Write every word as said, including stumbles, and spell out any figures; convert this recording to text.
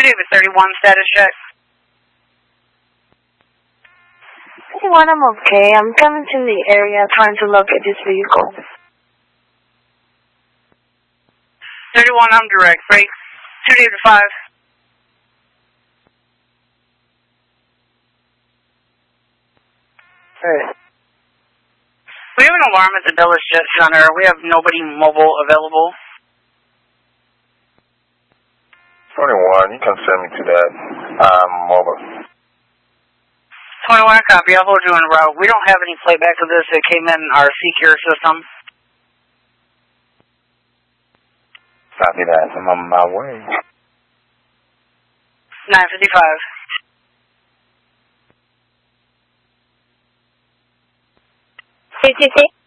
David thirty-one, status check. thirty-one, I'm okay. I'm coming to the area trying to locate this vehicle. thirty-one, I'm direct. Break. two David five. Alright. We have an alarm at the Dulles Jet Center. We have nobody mobile available. twenty-one, you can send me to that um, mobile. twenty-one, copy. I'll hold you en route. We don't have any playback of this. It came in our secure system. Copy that. I'm on my way. nine fifty-five. sixty-six.